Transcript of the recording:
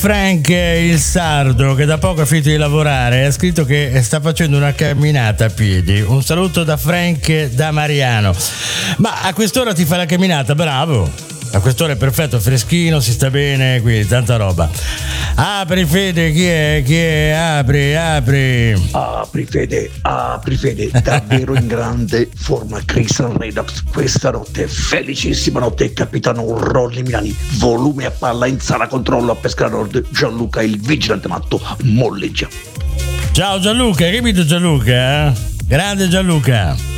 Frank il sardo, che da poco ha finito di lavorare, ha scritto che sta facendo una camminata a piedi. Un saluto da Frank da Mariano. Ma a quest'ora ti fa la camminata, bravo. A quest'ora è perfetto, freschino, si sta bene, qui tanta roba. Apri Fede, chi è? Chi è? Apri. Apri Fede, davvero in grande forma Crystal Redox questa notte, felicissima notte, capitano Rolli Milani, volume a palla in sala controllo a Pescara Nord, Gianluca il vigilante matto molleggia. Ciao Gianluca, hai capito Gianluca? Grande Gianluca.